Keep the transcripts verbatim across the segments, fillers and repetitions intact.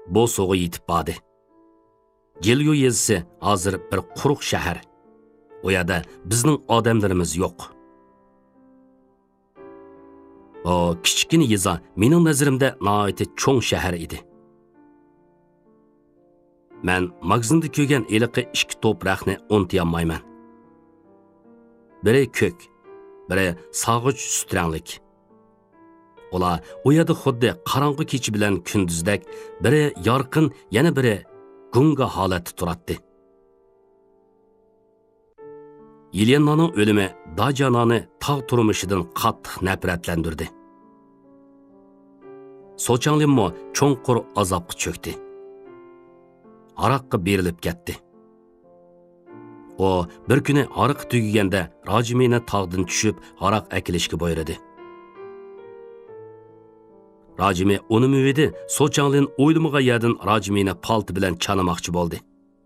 Boso'ga yetib bordi. Gelyo yezisi hozir bir quruq shahar. O yerda bizning odamlarimiz yo'q. O kichkina yeza mening nazarimda nihoyatda cho'ng shahar edi. Men magazinda ko'rgan iliqi ikki to'proqni unutmayman. Biri ko'k, biri sog'ich sutranglik. Ular u yerda xuddi qorong'u kechi bilan kunduzdek, biri yorqin, yana biri gunga holatda turadi. Yelyanning o'limi Dajanani tog' turmushidan qattiq nafratlantirdi. Sochanglimmo cho'nqur azobga cho'kdi. Aroqqa berilib ketdi. O bir kuni aroq tugaganda Rajimini tog'dan tushib aroq akilishga buyurdi. Rajimi uni muvidi Sochanglin o'ylamagan yerdan Rajimini palti bilan chanamoqchi bo'ldi.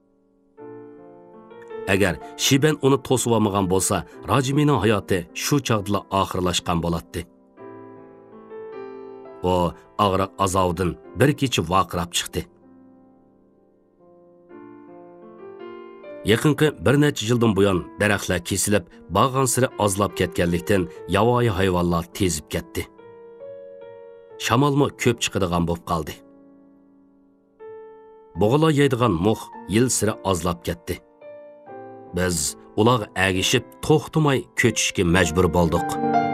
Agar Shiben uni to'sib olmagan bo'lsa, Rajimining hayoti shu chaqdala oxirlashgan bo'ladi. O og'riq azobdan bir kecha vaqirab chiqdi. Yaqinqi bir necha yildan buyon daraxtlar kesilib, bag'an siri ozlab ketganlikdan yovvoyi hayvonlar tezib ketdi. Shamolmi ko'p chiqadigan bo'lib qoldi. Bo'g'alar yeydigan mux yil siri ozlab ketdi. Biz ular agishib to'xtamay ko'chishga majbur bo'ldik.